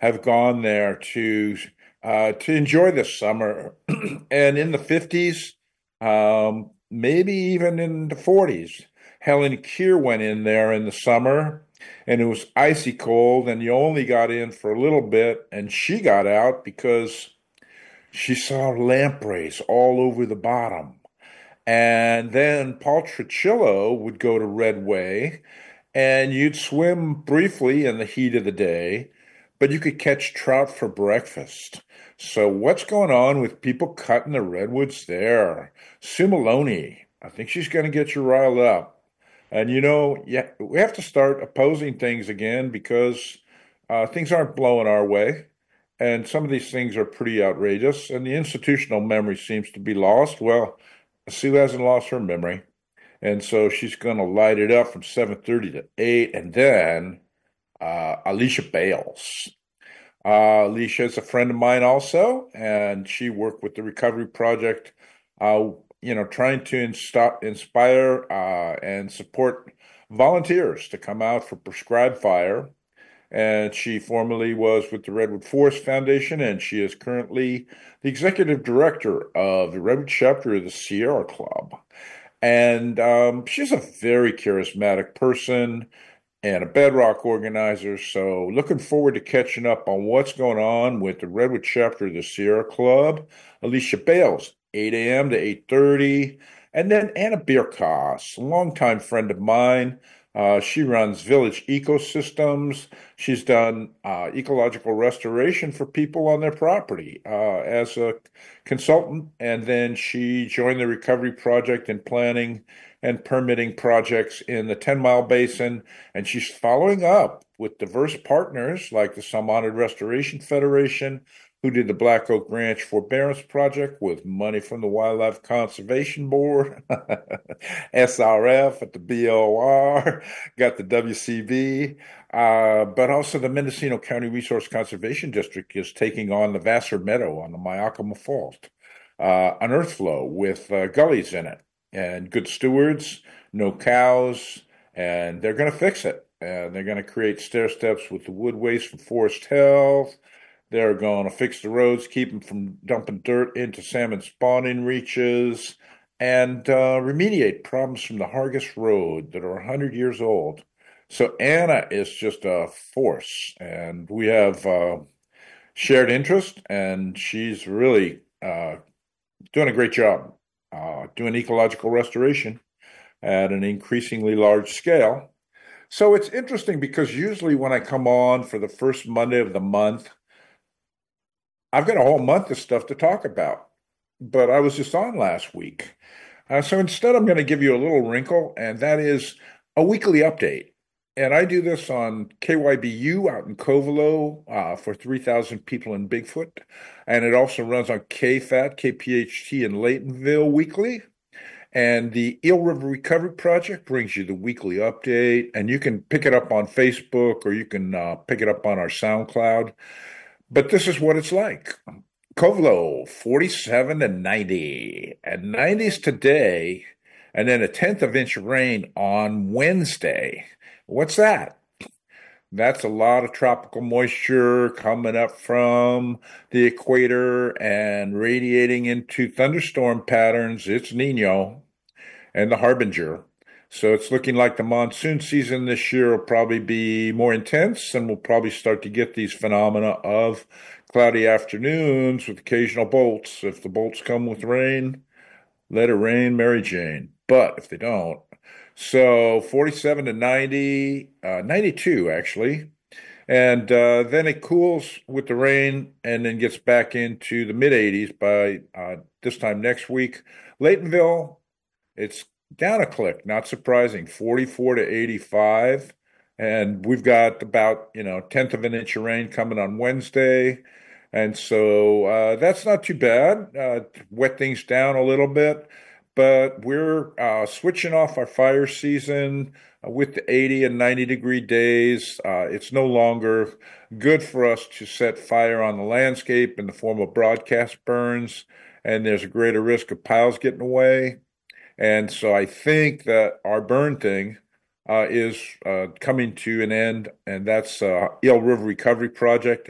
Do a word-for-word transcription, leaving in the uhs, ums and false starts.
have gone there to uh, to enjoy the summer. And in the fifties, um, maybe even in the forties, Helen Keir went in there in the summer, and it was icy cold, and you only got in for a little bit, and she got out because she saw lampreys all over the bottom. And then Paul Trujillo would go to Red Way, and you'd swim briefly in the heat of the day, but you could catch trout for breakfast. So what's going on with people cutting the redwoods there? Sue Maloney, I think she's going to get you riled up. And you know, yeah, we have to start opposing things again because uh, things aren't blowing our way. And some of these things are pretty outrageous, and the institutional memory seems to be lost. Well, Sue hasn't lost her memory. And so she's going to light it up from seven thirty to eight. And then uh, Alicia Bales. Uh, Alicia is a friend of mine also, and she worked with the Recovery Project, uh, you know, trying to insta inspire uh, and support volunteers to come out for prescribed fire. And she formerly was with the Redwood Forest Foundation, and she is currently the executive director of the Redwood chapter of the Sierra Club. And um, she's a very charismatic person and a bedrock organizer. So looking forward to catching up on what's going on with the Redwood chapter of the Sierra Club. Alicia Bales, eight a m to eight thirty. And then Anna Bierkos, a longtime friend of mine. Uh, she runs Village Ecosystems. She's done uh, ecological restoration for people on their property uh, as a consultant. And then she joined the Recovery Project in planning and permitting projects in the ten Mile Basin. And she's following up with diverse partners like the Salmonid Restoration Federation, who did the Black Oak Ranch Forbearance Project with money from the Wildlife Conservation Board, S R F at the B O R, got the W C B, uh, but also the Mendocino County Resource Conservation District is taking on the Vassar Meadow on the Myakama Fault, uh, an earth flow with uh, gullies in it, and good stewards, no cows, and they're going to fix it. And they're going to create stair steps with the wood waste from Forest Health. They're going to fix the roads, keep them from dumping dirt into salmon spawning reaches, and uh, remediate problems from the Hargis Road that are one hundred years old. So Anna is just a force, and we have uh, shared interest, and she's really uh, doing a great job uh, doing ecological restoration at an increasingly large scale. So it's interesting because usually when I come on for the first Monday of the month, I've got a whole month of stuff to talk about, but I was just on last week. Uh, so instead, I'm going to give you a little wrinkle, and that is a weekly update. And I do this on K Y B U out in Covelo uh, for three thousand people in Bigfoot. And it also runs on K F A T, K P H T in Laytonville weekly. And the Eel River Recovery Project brings you the weekly update. And you can pick it up on Facebook, or you can uh, pick it up on our SoundCloud. But this is what it's like. Covelo, forty-seven and ninety. And nineties today, and then a tenth of inch of rain on Wednesday. What's that? That's a lot of tropical moisture coming up from the equator and radiating into thunderstorm patterns. It's Nino and the Harbinger. So it's looking like the monsoon season this year will probably be more intense, and we'll probably start to get these phenomena of cloudy afternoons with occasional bolts. If the bolts come with rain, let it rain, Mary Jane. But if they don't, so forty-seven to ninety, uh, ninety-two actually. And uh, then it cools with the rain and then gets back into the mid eighties by uh, this time next week. Laytonville, it's down a click, not surprising, forty-four to eighty-five. And we've got about, you know, tenth of an inch of rain coming on Wednesday. And so uh, that's not too bad. Uh, wet things down a little bit. But we're uh, switching off our fire season uh, with the eighty and ninety degree days. Uh, it's no longer good for us to set fire on the landscape in the form of broadcast burns. And there's a greater risk of piles getting away. And so I think that our burn thing uh, is uh, coming to an end, and that's uh, Eel River Recovery Project.